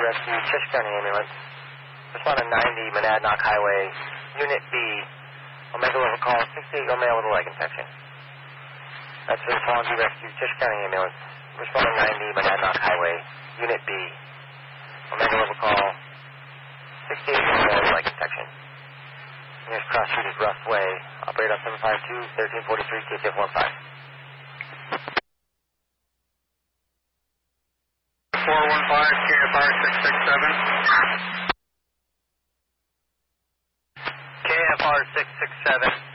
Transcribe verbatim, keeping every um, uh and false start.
Rescue, Cheshire County Ambulance. Respond to ninety, Monadnock Highway, Unit B. Omega level call, sixty-eight, male with a leg infection. That's the Respond to Rescue, Cheshire County Ambulance. Respond to ninety, Monadnock Highway, Unit B. Omega level call, sixty-eight, male with a leg infection. Nearest cross street is Rough Way. Operate on seven five two, thirteen forty-three, K T F one five. four one five, K F R six six seven. K F R six six seven.